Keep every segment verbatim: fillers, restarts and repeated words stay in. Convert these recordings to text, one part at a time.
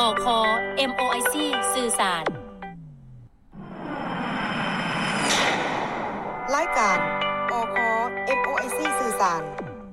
ค เอ็ม โอ ไอ ซี สื่อสารรายการอค เอ็ม โอ ไอ ซี สื่อสาร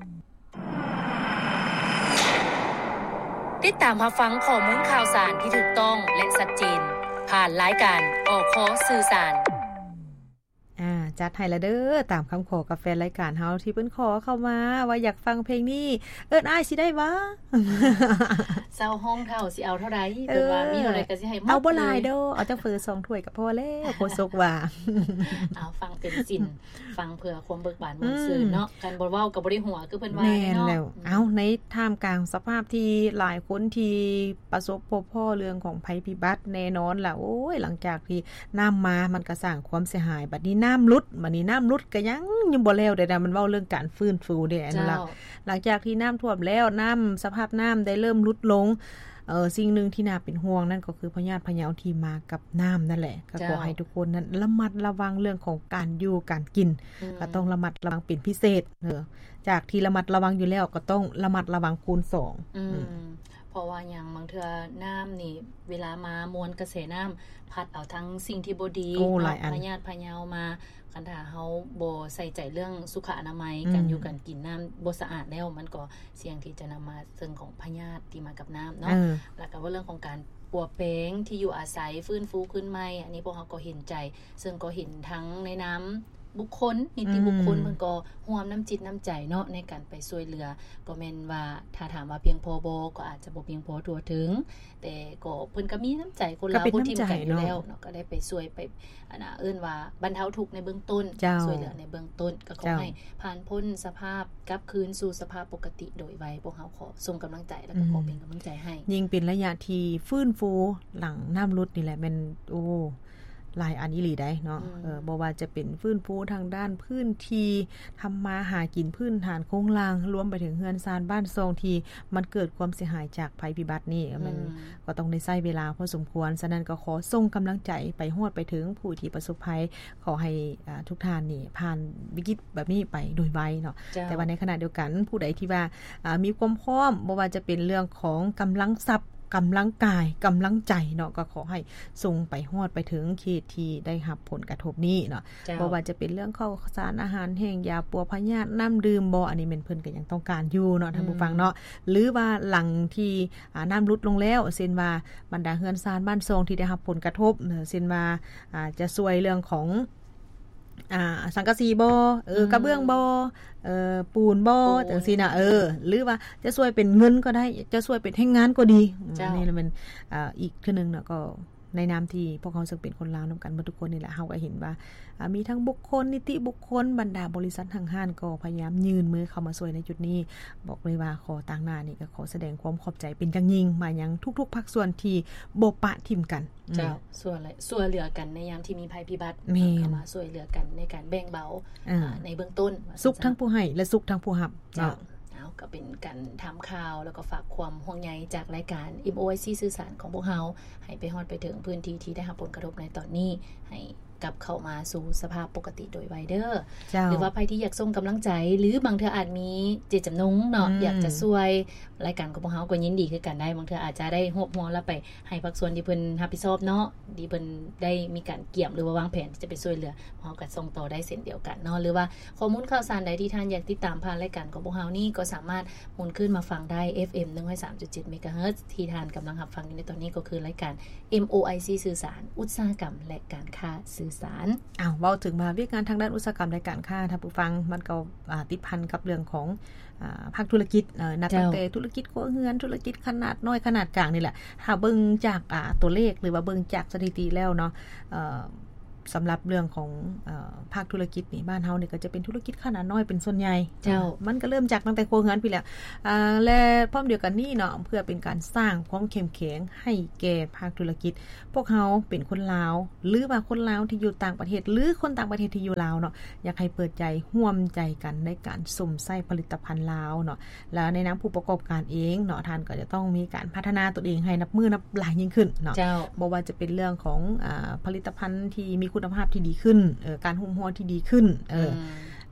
ติดตามรับฟังข้อมูลข่าวสารที่ถูกต้องและชัดเจนผ่านรายการอค สื่อสารอ่าจัดให้ละเด้อตามคำขอกับแฟนรายการเฮาที่เพิ่นขอเข้ามาว่าอยากฟังเพลงนี้เอิ้นอ้ายสิได้บ่เซาห้องเท่าสิเอาเท่าใดเพิ่นว่ามีเท่าใดก็สิให้หมดเอาบ่หลายเด้อเอาจักเฟอสองถ้วยก็พอแล้วโคซกว่าเอาฟังเป็นสินฟังเพื่อความเบิกบานมนต์ซื่อเนาะกันบ่เว้าก็บ่ได้หัวคือเพิ่นว่าเนาะแล้วเอาในท่ามกลางสภาพที่หลายคนที่ประสบพบพ่อเรื่องของภัยพิบัติแน่นอนล่ะโอ้ยหลังจากที่น้ำมามันก็สร้างความเสียหายบัดนี้น้ำลดบัดนี้น้ำลดก็ยังยังบ่แล้วได้นะมันเว้าเรื่องการฟื้นฟูเด้อันนั้นล่ะหลังจากที่น้ำท่วมแล้วน้ำสภาพน้ำได้เริ่มลดลงเอ่อสิ่งนึงที่น่าเป็นห่วงนั่นก็คือพยาธิพะเยาที่มากับน้ำนั่นแหละก็ขอให้ทุกคนนั้นระมัดระวังเรื่องของการอยู่การกินก็ต้องระมัดระวังเป็นพิเศษเออจากที่ระมัดระวังอยู่แล้วก็ต้องระมัดระวังคูณสองอืมเพราะว่าอย่างบางเทื่อน้ำนี่เวลามามวลกระแสน้ำพัดเอาทั้งสิ่งที่บ่ดีพยาธิพะเยามาคันถ้าเฮาบ่ใส่ใจเรื่องสุขอนามัยการอยู่การกินน้ำบ่สะอาดแล้วมันก็เสี่ยงที่จะนำมาซึ่งของพยาธิที่มากับน้ำเนาะแล้วก็ว่าเรื่องของการปัวแป้งที่อยู่อาศัยฟื้นฟูขึ้นใหม่อันนี้พวกเฮาก็เห็นใจซึ่งก็เห็นทั้งในน้ำบุคคลนิติบุคคลมันก็ร่วมน้ำจิตน้ำใจเนาะในการไปช่วยเหลือก็แม่นว่าถ้าถามว่าเพียงพอบ่ก็อาจจะบ่เพียงพอทั่วถึงแต่ก็เพิ่นก็มีน้ำใจคนเราผู้ทีมกันอยู่แล้วเนาะก็ได้ไปช่วยไปอันน่ะเอิ้นว่าบรรเทาทุกข์ในเบื้องต้นช่วยเหลือในเบื้องต้นก็ขอให้ผ่านพ้นสภาพกลับคืนสู่สภาพปกติโดยไวพวกเฮาขอส่งกำลังใจแล้วก็ขอเป็นกำลังใจให้ยิ่งเป็นระยะที่ฟื้นฟูหลังน้ำลดนี่แหละแม่นโอ้หลายอันอีหลีได้เนาะเออบ่ว่าจะเป็นฟื้นฟูทางด้านพื้นที่ทำมาหากินพื้นฐานโครงล่างรวมไปถึงเฮือนซานบ้านทรงที่มันเกิดความเสียหายจากภัยพิบัตินี่มันก็ต้องได้ใช้เวลาพอสมควรฉะนั้นก็ขอส่งกำลังใจไปฮอดไปถึงผู้ที่ประสบภัยขอให้ทุกท่านนี่ผ่านวิกฤตแบบนี้ไปโดยไวเนาะแต่ว่าในขณะเดียวกันผู้ใดที่ว่ามีความพร้อมบ่ว่าจะเป็นเรื่องของกำลังทรัพย์กำลังกายกำลังใจเนาะก็ขอให้ส่งไปฮอดไปถึงเขตที่ได้รับผลกระทบนี้เนาะบ่ว่าจะเป็นเรื่องข้าวสารอาหารแห้งยาปัวพยาธิน้ำดื่มบ่อันนี้แม่นเพิ่นก็ยังต้องการอยู่เนาะท่านผู้ฟังเนาะหรือว่าหลังที่น้ำลดลงแล้วเช่นว่าบรรดาเฮือนซานบ้านทรงที่ได้รับผลกระทบเช่นว่าจะช่วยเรื่องของอ่าสังกะสีบ่เออกระเบื้องบ่เอ่อปูนบ่จังซี่น่ะเออหรือว่าจะช่วยเป็นเงินก็ได้จะช่วยเป็นแรงงานก็ดีนี่มันอ่าอีกคือนึงน่ะก็ในนามที่พวกเขาซึ่งเป็นคนลาวนำกันบ่ทุกคนนี่แหละเฮาก็เห็นว่ามีทั้งบุคคลนิติบุคคลบรรดาบริษัททางห้างก็พยายามยื่นมือเข้ามาช่วยในจุดนี้บอกเลยว่าขอต่างหน้านี่ก็ขอแสดงความขอบใจเป็นอย่างยิ่งมายังทุกๆภาคส่วนที่บ่ปะทิ่มกันเจ้าส่วนช่วยเหลือกันในยามที่มีภัยพิบัติเข้ามาช่วยเหลือกันในการแบ่งเบาในเบื้องต้นสุขทั้งผู้ให้และสุขทั้งผู้รับเจ้าเอาก็เป็นการทำข่าวแล้วก็ฝากความห่วงใยจากรายการ เอ็ม โอ ไอ ซี สื่อสารของพวกเฮาให้ไปฮอดไปถึงพื้นที่ที่ได้รับผลกระทบในตอนนี้ให้กลับเข้ามาสู่สภาพปกติโดยไวเดอร์หรือว่าใครที่อยากส่งกำลังใจหรือบางเทื่ออาจมีเจตจำนงเนาะอยากจะช่วยรายการของพวกเฮาก็ยินดีคือกันได้บางเทื่ออาจจะได้รวบรวมแล้วไปให้ภาคส่วนที่เพิ่นรับผิดชอบเนาะที่เพิ่นได้มีการเกี่ยมหรือว่าวางแผนที่จะไปช่วยเหลือเฮาก็ส่งต่อได้เช่นเดียวกันเนาะหรือว่าข้อมูลข่าวสารใดที่ท่านอยากติดตามผ่านรายการของพวกเฮานี่ก็สามารถหมุนขึ้นมาฟังได้ เอฟ เอ็ม หนึ่งร้อยสามจุดเจ็ด เมกะเฮิรตซ์ที่ท่านกำลังรับฟังอยู่ในตอนนี้ก็คือรายการ เอ็ม โอ ไอ ซี สื่อสารอุตสาหกรรมและการค้าสื่อสารอ้าวเว้าถึงมาวิการทางด้านอุตสาหกรรมและการค้าท่านผู้ฟังมันก็ติดพันกับเรื่องของภาคธุรกิจนับตั้งแต่ธุรกิจครัวเรือนธุรกิจขนาดน้อยขนาดกลางนี่แหละถ้าเบิ่งจากตัวเลขหรือว่าเบิ่งจากสถิติแล้วเนาะสำหรับเรื่องของเอ่อภาคธุรกิจนี่บ้านเฮานี่ก็จะเป็นธุรกิจขนาดน้อยเป็นส่วนใหญ่เจ้ามันก็เริ่มจากตั้งแต่ครัวเรือนพี่แล้วอ่าและพร้อมเดียวกันนี้เนาะเพื่อเป็นการสร้างความเข้มแข็งให้แก่ภาคธุรกิจพวกเฮาเป็นคนลาวหรือว่าคนลาวที่อยู่ต่างประเทศหรือคนต่างประเทศที่อยู่ลาวเนาะอยากให้เปิดใจร่วมใจกันในการสุ่มใส่ผลิตภัณฑ์ลาวเนาะแล้วในนามผู้ประกอบการเองเนาะท่านก็จะต้องมีการพัฒนาตัวเองให้นับมือนับหลายยิ่งขึ้นเนาะบ่ว่าจะเป็นเรื่องของอ่าผลิตภัณฑ์ที่มีคุณภาพที่ดีขึ้นเอ่อการหุ้มห่อที่ดีขึ้นเออ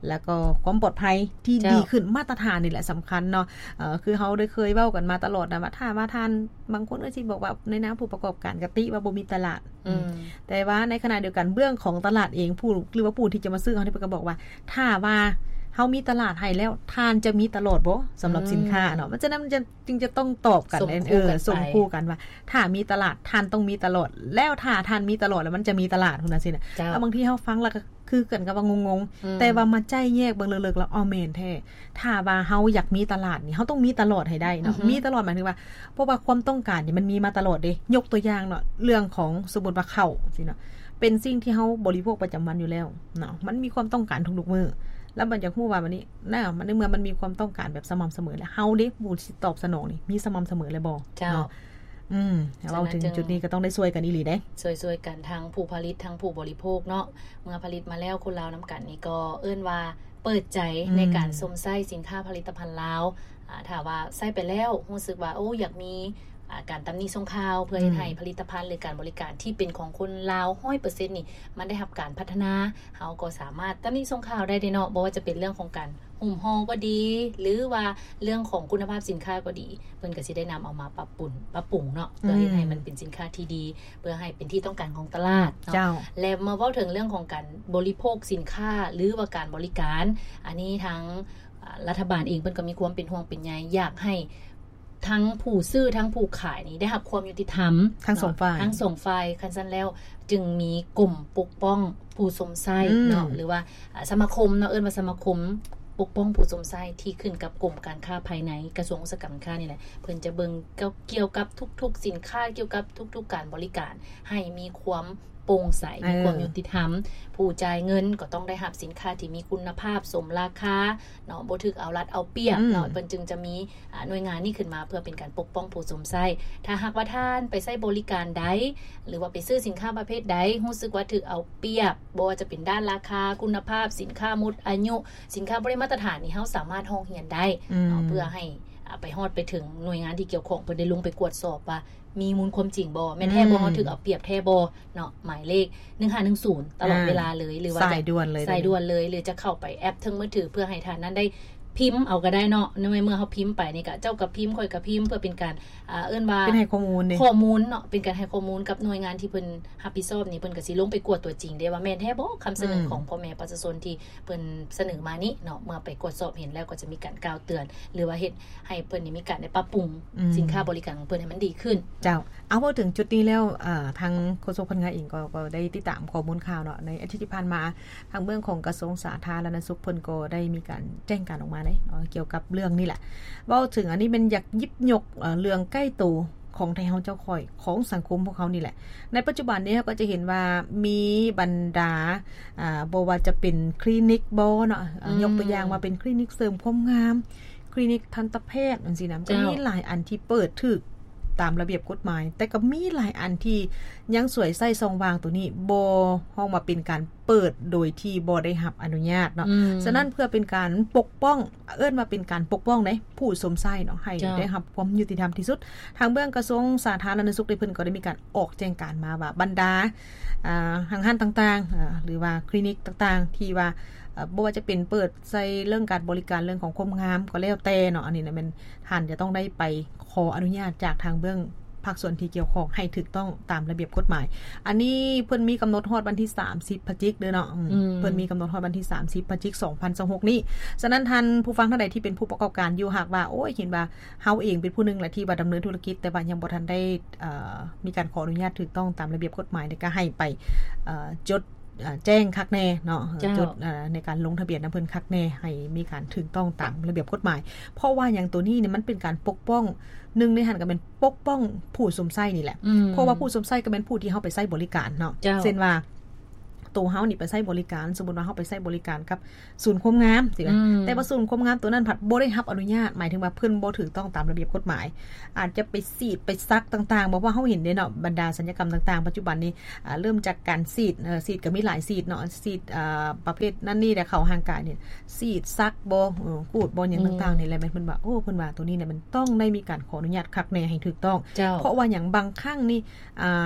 แล้วก็ความปลอดภัยที่ดีขึ้นมาตรฐานนี่แหละสำคัญเนาะเอ่อคือเฮาได้เคยเว้ากันมาตลอดนะว่าถ้าว่าท่านบางคนก็สิบอกว่าในนามผู้ประกอบการกะติว่าบ่มีตลาดแต่ว่าในขณะเดียวกันเบื้องของตลาดเองผู้หรือว่าผู้ที่จะมาซื้อเฮานี่เพิ่นก็บอกว่าถ้าว่าเฮามีตลาดให้แล้วทานจะมีตลอดบ่สำหรับสินค้าเนาะมันจะนั้นมันจะจึงจะต้องตอบกันเออสมคู่กันว่าถ้ามีตลาดทานต้องมีตลอดแล้วถ้าทานมีตลอดแล้วมันจะมีตลาดพุ่นน่ะสิน่ะแล้วบางทีเฮาฟังแล้วก็คือกันกับว่างงๆแต่ว่ามาใจแยกเบิ่งเลิกๆแล้วอ้อแม่นแท้ถ้าว่าเฮาอยากมีตลาดนี่เฮาต้องมีตลอดให้ได้เนาะมีตลอดหมายถึงว่าเพราะว่าความต้องการนี่มันมีมาตลอดเด้ยกตัวอย่างเนาะเรื่องของสมมุติว่าข้าวสิเนาะเป็นสิ่งที่เฮาบริโภคประจำวันอยู่แล้วเนาะมันมีความต้องการทุกๆมื้อแล้วมันอยากฮู้ว่าวันนี้น่ะมันในเมื่อมันมีความต้องการแบบสม่ำเสมอแล้วเฮาเด้ผู้ที่ตอบสนองนี่มีสม่ำเสมอเลยบ่เนาะอืมเราถึงจุดนี้ก็ต้องได้ช่วยกันอีหลีเด้ช่วยๆกันทั้งผู้ผลิตทั้งผู้บริโภคเนาะเมื่อผลิตมาแล้วคนลาวนํากันนี่ก็เอิ้นว่าเปิดใจในการสมใช้สินค้าผลิตภัณฑ์ลาวอ่าถ้าว่าใช้ไปแล้วรู้สึกว่าโอ้อยากมีการตำหนิส่งข่าวเพื่อให้ผลิตภัณฑ์หรือการบริการที่เป็นของคนลาว ร้อยเปอร์เซ็นต์ นี่มันได้รับการพัฒนาเฮาก็สามารถตำหนิส่งข่าวได้เด้เนาะบ่ว่าจะเป็นเรื่องของการหุ่มห่อก็ดีหรือว่าเรื่องของคุณภาพสินค้าก็ดีเพิ่นก็สิได้นําเอามาปรับปรุงปรับปรุงเนาะเพื่อให้มันเป็นสินค้าที่ดีเพื่อให้เป็นที่ต้องการของตลาดเนาะและมาเว้าถึงเรื่องของการบริโภคสินค้าหรือว่าการบริการอันนี้ทั้งรัฐบาลเองเพิ่นก็มีความเป็นห่วงเป็นใยอยากให้ทั้งผู้ซื้อทั้งผู้ขายนี่ได้รับความยุติธรรมทั้งสองฝ่ายทั้งสองฝ่ายคันซั่นแล้วจึงมีกลุ่มปกป้องผู้สมใช้เนาะหรือว่าสมาคมเนาะเอิ้นว่าสมาคมปกป้องผู้สมใช้ที่ขึ้นกับกรมการค้าภายในกระทรวงอุตสาหกรรมการค้านี่แหละเพิ่นจะเบิ่งเกี่ยวกับทุกๆสินค้าเกี่ยวกับทุกๆการบริการให้มีความโปร่งใสมีความยุติธรรมผู้จ่ายเงินก็ต้องได้รับสินค้าที่มีคุณภาพสมราคาเนาะบ่ถูกเอารัดเอาเปรียบเนาะเพิ่นจึงจะมีหน่วยงานนี้ขึ้นมาเพื่อเป็นการปกป้องผู้สมใช้ถ้าหากว่าท่านไปใช้บริการใดหรือว่าไปซื้อสินค้าประเภทใดรู้สึกว่าถูกเอาเปรียบบ่ว่าจะเป็นด้านราคาคุณภาพสินค้าหมดอายุสินค้าบ่ได้มาตรฐานนี่เฮาสามารถร้องเรียนได้เนาะเพื่อให้ไปฮอดไปถึงหน่วยงานที่เกี่ยวข้องเพิ่นได้ลงไปกวดสอบว่ามีมูลความจริงบ่แม่นแท้บ่เฮาถึกเอาเปรียบแท้บ่เนาะหมายเลขหนึ่งห้าหนึ่งศูนย์ตลอดเวลาเลยหรือว่าสายด่วนเลยสายด่วนเลยหรือจะเข้าไปแอปทางมือถือเพื่อให้ท่านนั้นได้พิมพ์เอาก็ได้เนาะในเมื่อเฮาพิมพ์ไปนี่ก็เจ้าก็พิมพ์ค่อยก็พิมพ์เพื่อเป็นการอ่าเอิ้นว่าเป็นให้ข้อมูลนี่ข้อมูลเนาะเป็นการให้ข้อมูลกับหน่วยงานที่เพิ่นรับผิดชอบนี่เพิ่นก็สิลงไปกวดตัวจริงได้ว่าแม่นแท้บ่คำเสนอของพ่อแม่ประชาชนที่เพิ่นเสนอมานี้เนาะเมื่อไปกวดสอบเห็นแล้วก็จะมีการกล่าวเตือนหรือว่าเฮ็ดให้เพิ่นนี่มีการได้ปรับปรุงสินค้าบริการของเพิ่นให้มันดีขึ้นเจ้าเอาพอถึงจุดนี้แล้วอ่าทางโฆษกพนักงานเองก็ก็ได้ติดตามข้อมูลข่าวเนาะในอาทิตย์ที่ผ่านมาทางเบื้องของกระทรวงสาธารณสุขเพิ่นก็ได้มีการแจ้งการออกมาได้เกี่ยวกับเรื่องนี่แหละเว้าถึงอันนี้มันอยากยิบยกเอ่อเรื่องใกล้ตัวของไทยเฮาเจ้าค่อยของสังคมพวกเขานี่แหละในปัจจุบันนี้ก็จะเห็นว่ามีบรรดาอ่าบ่ว่าจะเป็นคลินิกบ่เนาะยกตัวอย่างว่าเป็นคลินิกเสริมความงามคลินิกทันตแพทย์จังซี่นะก็มีหลายอันที่เปิดถึกตามระเบียบกฎหมายแต่ก็มีหลายอันที่ยังสวยใส่ซองวางตัวนี้บ่ห้องมาเป็นการเปิดโดยที่บ่ได้รับอนุญาตเนาะฉะนั้นเพื่อเป็นการปกป้องเอิ้นว่าเป็นการปกป้องได้ผู้สมใช้เนาะให้ได้รับความยุติธรรมที่สุดทางเบื้องกระทรวงสาธารณสุขได้เพิ่นก็ได้มีการออกแจ้งการมาว่าบรรดาอ่าห้างๆต่างๆอ่าหรือว่าคลินิกต่างๆที่ว่าบ่ว่าจะเป็นเปิดใส่เรื่องการบริการเรื่องของความงามก็แล้วแต่เนาะอันนี้น่ะมันท่านจะต้องได้ไปขออนุญาตจากทางเบื้องภาคส่วนที่เกี่ยวข้องให้ถูกต้องตามระเบียบกฎหมายอันนี้เพิ่นมีกําหนดฮอดวันที่สามสิบพฤศจิกายนเด้อเนาะเพิ่นมีกําหนดฮอดวันที่สามสิบพฤศจิกายนสองพันยี่สิบหกนี้ฉะนั้นท่านผู้ฟังท่านใดที่เป็นผู้ประกอบการอยู่หากว่าโอ้ยเห็นว่าเฮาเองเป็นผู้นึงแหละที่ว่าดําเนินธุรกิจแต่ว่ายังบ่ทันได้เอ่อมีการขออนุญาตถูกต้องตามระเบียบกฎหมายก็ให้ไปเอ่อจดแจ้งคักแน่เนาะจุดในการลงทะเบียนนําเพิ่นคักแน่ให้มีการถูกต้องตามระเบียบกฎหมายเพราะว่าอย่างตัวนี้เนี่ยมันเป็นการปกป้องนึงในหันก็เป็นปกป้องผู้สมใช้นี่แหละเพราะว่าผู้สมใช้ก็เป็นผู้ที่เฮาไปใช้บริการเนาะเช่นว่าตัวเฮานี่ไปใช้บริการสมมุติว่าเฮาไปใช้บริการกับศูนย์ความงามสิแต่ว่าศูนย์ความงามตัวนั้นผัดบ่ได้รับอนุญาตหมายถึงว่าเพิ่นบ่ถูกต้องตามระเบียบกฎหมายอาจจะไปซีดไปซักต่างๆบอกว่าเฮาเห็นเด้เนาะบรรดาศัลยกรรมต่างๆปัจจุบันนี้อ่าเริ่มจากการซีดเอ่อซีดก็มีหลายซีดเนาะซีดอ่าประเภทนั้นนี่แต่เข้าห่างกายนี่ซีดซักบ่เออกูดบ่หยังต่างๆนี่แหละเพิ่นว่าโอ้เพิ่นว่าตัวนี้เนี่ยมันต้องได้มีการขออนุญาตคักแน่ให้ถูกต้องเพราะว่าหยังบางครั้งนี่อ่า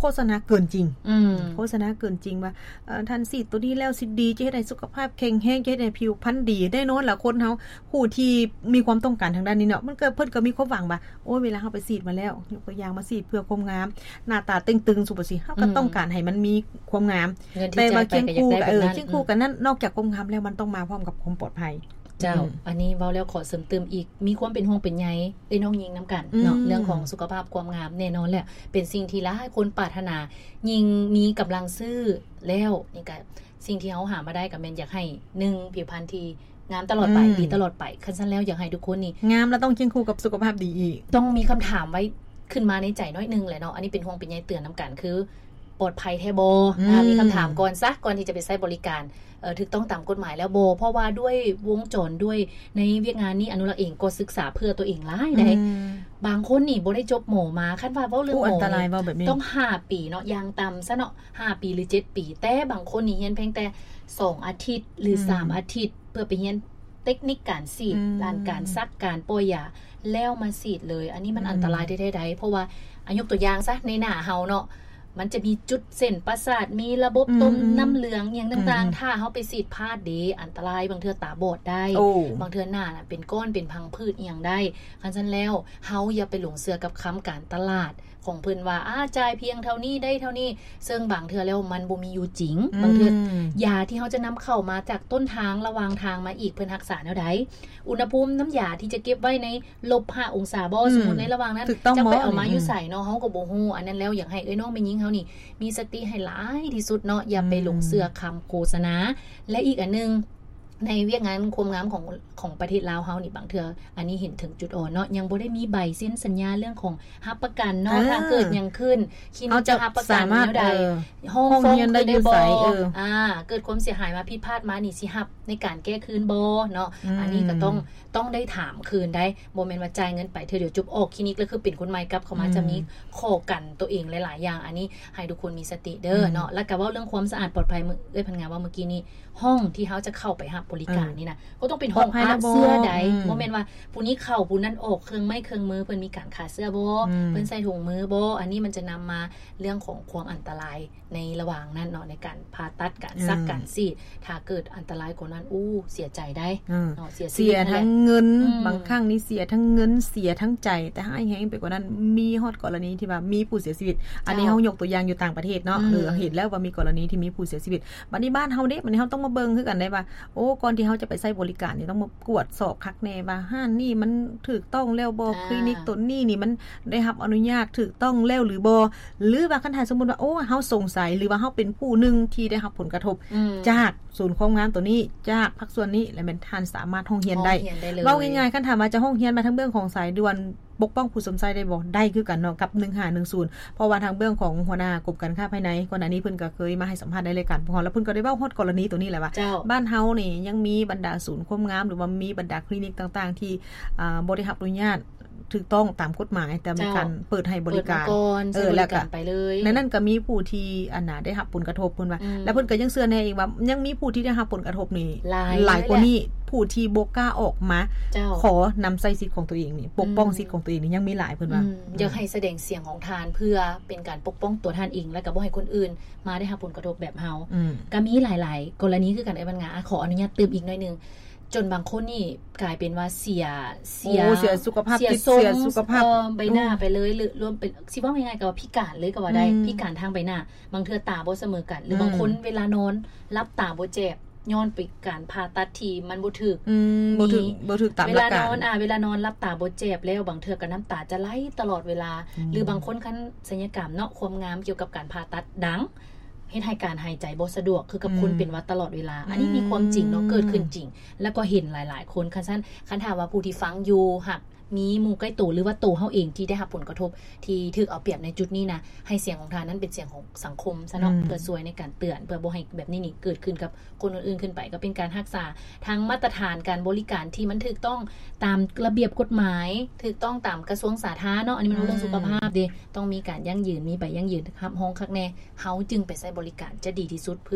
โฆษณาเกินจริงอืมโฆษณาเกินจริงว่าเอ่อท่านสิตัวนี้แล้วสิดีจะเฮ็ดให้สุขภาพแข็งแรงจะเฮ็ดให้ผิวพรรณดีได้เนาะแล้วคนเฮาผู้ที่มีความต้องการทางด้านนี้เนาะมันก็เพิ่นก็มีความหวังว่าโอ้ยเวลาเฮาไปฉีดมาแล้วยกตัวอย่างมาฉีดเพื่อความงามหน้าตาเต่งตึงสุบสิเฮาก็ต้องการให้มันมีความงามแต่ว่าเคียงคู่เออเคียงคู่กันนั้นนอกจากความงามแล้วมันต้องมาพร้อมกับความปลอดภัยเจ้าอันนี้เว้าแล้วขอเสริมเติมอีกมีความเป็นห่วงเป็นใยได้น้องยิงน้ำกันเนาะเรื่องของสุขภาพความงามแน่นอนแหละเป็นสิ่งที่หลายคนปรารถนายิงมีกำลังซื้อแล้วนี่ก็สิ่งที่เฮาหามาได้ก็แม่นอยากให้หนึ่งผิวพรรณที่งามตลอดไปดีตลอดไปคันซั่นแล้วอยากให้ทุกคนนี่งามแล้วต้องเคียงคู่กับสุขภาพดีอีกต้องมีคำถามไว้ขึ้นมาในใจน้อยนึงแหละเนาะอันนี้เป็นห่วงเป็นใยเตือนน้ำกันคือปลอดภัยแท้บ่มีคำถามก่อนซะก่อนที่จะไปใช้บริการเอ่อถูกต้องตามกฎหมายแล้วโบเพราะว่าด้วยวงจรด้วยในเวียกงานนี้อนุรักษ์เองก็ศึกษาเพื่อตัวเองหลายได้บางคนนี่บ่ได้จบหมอมาคันว่าเว้าเรื่องหมออันตรายเว้าแบบนี้ต้องห้าปีเนาะอย่างต่ำซะเนาะห้าปีหรือเจ็ดปีแต่บางคนนี่เรียนเพียงแต่สองอาทิตย์หรือสามอาทิตย์เพื่อไปเรียนเทคนิคการฉีดด้านการซักการโปรยยาแล้วมาฉีดเลยอันนี้มันอันตรายได้ๆๆเพราะว่าอายกตัวอย่างซะในหน้าเฮาเนาะมันจะมีจุดเส้นประสาทมีระบบต้มน้ำเหลืองอย่างต่างๆถ้าเฮาไปฉีดพลาดเด้อันตรายบางเทื่อตาบอดได้บางเทื่อหน้าน่ะเป็นก้อนเป็นพังผืดอีหยังได้คันซั่นแล้วเฮาอย่าไปหลงเชื่อกับคำการตลาดของเพิ่นว่าอ้าจ่ายเพียงเท่านี้ได้เท่านี้ซึ่งบางเทื่อแล้วมันบ่มีอยู่จริงบางเทื่อยาที่เฮาจะนำเข้ามาจากต้นทางระหว่างทางมาอีกเพิ่นรักษาแนวใดอุณหภูมิน้ำยาที่จะเก็บไว้ในลบห้าองศาบ่สมมุติในระหว่างนั้นจะไปเอามาอยู่ใส่เนาะเฮาก็บ่ฮู้อันนั้นแล้วอยากให้เอ้ยน้องแม่หญิงเฮานี่มีสติให้หลายที่สุดเนาะอย่าไปหลงเชื่อคำโฆษณาและอีกอันนึงในเวียกงานความงามของของประเทศลาวเฮานี่บางเทื่ออันนี้เห็นถึงจุดอ่อนเนาะยังบ่ได้มีใบเซ็นสัญญาเรื่องของรับประกันเนาะถ้าเกิดหยังขึ้นคิดจะรับประกันแนวใดห้องเรียนได้บ่เอออ่าเกิดความเสียหายมาผิดพลาดมานี่สิรับในการแก้คืนบ่เนาะอันนี้ก็ต้องต้องได้ถามคืนได้บ่แม่นว่าจ่ายเงินไปเธอเดี๋ยวจบออกคลินิกแล้วคือเป็นคนใหม่กลับเข้ามาจะมีข้อกันตัวเองหลายๆอย่างอันนี้ให้ทุกคนมีสติเด้อเนาะแล้วก็เว้าเรื่องความสะอาดปลอดภัยมื้อเอ้ยพันงานว่าเมื่อกี้นี้ห้องที่เฮาจะเข้าไปรับบริการนี่นะก็ต้องเป็นห้องอาบเสื้อใดบ่แม่นว่าผู้นี้เข้าผู้นั้นออกเครื่องไม้เครื่องมือเพิ่นมีการขาเสื้อบ่เพิ่นใส่ถุงมือบ่อันนี้มันจะนำมาเรื่องของความอันตรายในระหว่างนั้นเนาะในการผ่าตัดการซักการซีดถ้าเกิดอันตรายกว่านั้นอู้เสียใจได้เนาะเสียเสียทั้งเงินบางครั้งนี่เสียทั้งเงินเสียทั้งใจแต่ให้แฮงไปกว่านั้นมีฮอดกรณีที่ว่ามีผู้เสียชีวิตอันนี้เฮายกตัวอย่างอยู่ต่างประเทศเนาะเออเห็นแล้วว่ามีกรณีที่มีผู้เสียชีวิตบัดนี้บ้านเฮาเด้บัดนี้เฮาต้องมาเบิ่งคือกันได้ว่าโอ้ก่อนที่เฮาจะไปใช้บริการนี่ต้องมากวดสอบคักแน่ว่าห้านนี่มันถูกต้องแล้วบ่คลินิกต้นนี้นี่มันได้รับอนุญาตถูกต้องแล้วหรือบ่หรือว่าคันถ้าสมมุติว่าโอ้เฮาสงสัยหรือว่าเฮาเป็นผู้นึงที่ได้รับผลกระทบจากศูนย์ความงามตัวนี้จากภาคส่วนนี้และแม่นท่านสามารถห้องเรียนได้เว้าง่ายๆคันถามว่าจะห้องเรียนมาทั้งเรื่องของสายด่วนปกป้องผู้สวมใส่ได้บ่ได้คือกันเนาะกับหนึ่งห้าหนึ่งศูนย์เพราะว่าทางเบื้องของหัวหน้ากรมการค้าภายในก่อนหน้านี้เพิ่นก็เคยมาให้สัมภาษณ์ในรายการพอแล้วเพิ่นก็ได้เว้าฮอดกรณีตัวนี้แหละว่าบ้านเฮานี่ยังมีบรรดาศูนย์ความงามหรือว่ามีบรรดาคลินิกต่างๆที่อ่าบ่ได้รับอนุญาตถูกต้องตามกฎหมายแต่มีการเปิดให้บริการเออแล้วก็ไปเลยในนั้นก็มีผู้ที่อันน่ะได้รับผลกระทบเพิ่นว่าแล้วเพิ่นก็ยังเชื่อแน่อีกว่ายังมีผู้ที่ได้รับผลกระทบนี่หลายกว่านี้ผู้ที่บ่กล้าออกมาขอนำใส่สิทธิ์ของตัวเองนี่ปกป้องสิทธิ์ของตัวเองนี่ยังมีหลายเพิ่นว่าอยากให้แสดงเสียงของทานเพื่อเป็นการปกป้องตัวท่านเองและก็บ่ให้คนอื่นมาได้รับผลกระทบแบบเฮาก็มีหลายๆกรณีคือกันไอ้บันงาขออนุญาตเติมอีกหน่อยนึงจนบางคนนี่กลายเป็นว่าเสียเสียเสียสุขภาพจิตเสียสุขภาพใบหน้าไปเลยหรือรวมเป็นสิว่าง่ายๆก็ว่าพิการเลยก็ว่าได้พิการทางใบหน้าบางเทื่อตาบ่เสมอกันหรือบางคนเวลานอนรับตาบ่เจ็บย้อนไปการผ่าตัดที่มันบ่ถูกอืมบ่ถูกบ่ถูกตามหลักการเวลานอนอ่าเวลานอนรับตาบ่เจ็บแล้วบางเทื่อก็น้ำตาจะไหลตลอดเวลาหรือบางคนคันศัลยกรรมเนาะความงามเกี่ยวกับการผ่าตัดดังเฮ็ดให้การหายใจบ่สะดวกคือกับคนเป็นหวัดตลอดเวลาอันนี้มีความจริงเนาะเกิดขึ้นจริงแล้วก็เห็นหลายๆคนคันซั่นคันถามว่าผู้ที่ฟังอยู่หากมีหมู่ใกล้ตัวหรือว่าตัวเฮาเองที่ได้รับผลกระทบที่ถูกเอาเปรียบในจุดนี้นะให้เสียงของทานนั้นเป็นเสียงของสังคมซะเนาะเพื่อช่วยในการเตือนเพื่อบ่ให้แบบนี้นี่เกิดขึ้นกับคนอื่นๆขึ้นไปก็เป็นการรักษาทางมาตรฐานการบริการที่มันถูกต้องตามระเบียบกฎหมายถูกต้องตามกระทรวงสาธารณสุขเนาะอันนี้มันเรื่องสุขภาพเด้ต้องมีการยั่งยืนมีใบยั่งยืนครับห้องคักแน่เฮาจึงไปใช้บริการจะดีที่สุดเพื่อ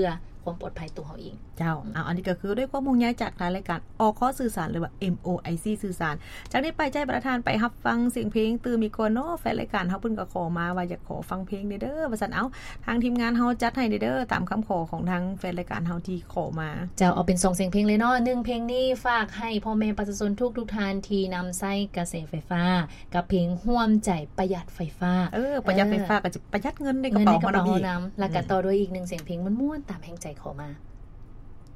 ความปลอดภัยตัวเฮาเองเจ้าเอาอันนี้ก็คือด้วยข้อมูลย้ายจากทางรายการอคสื่อสารหรือว่า เอ็ม โอ ไอ ซี สื่อสารจากนี้ไปใจประธานไปรับฟังเสียงเพลงตื่นมีก่อนเนาะแฟนรายการเฮาเพิ่นก็ขอมาว่าอยากขอฟังเพลงเด้อว่าซั่นเอาทางทีมงานเฮาจัดให้เด้อตามคำขอของทางแฟนรายการเฮาที่ขอมาเจ้าเอาเป็นสองเสียงเพลงเลยเนาะหนึ่งเพลงนี้ฝากให้พ่อแม่ประชาชนทุกๆท่านที่นำใช้กระแสไฟฟ้ากับเพลงร่วมใจประหยัดไฟฟ้าเออประหยัดไฟฟ้าก็จะประหยัดเงินในกระเป๋าของเราอีกแล้วก็ต่อด้วยอีกหนึ่งเสียงเพลงม่วนๆตามแห่งใจขอมา